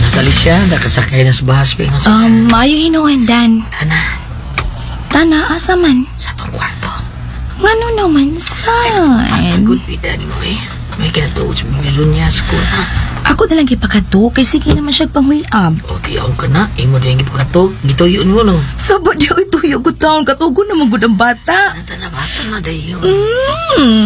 na sa Alicia, nakasakay na sa bahas. Maayo hinuhan, Dan. Tana, asa man? Sa itong kwarto. Ngano naman, San? Good bidan mo eh. May kinatuod sa mga niya sa kuna. Ako na lang ipakato, kay sige naman siya panghuyab. O, tiyaw ka na. Imo na yung ipakato. Gituyo mo no. Sabot di ituyo ko taon, katugo naman gud ang bata. Bata na, dayo.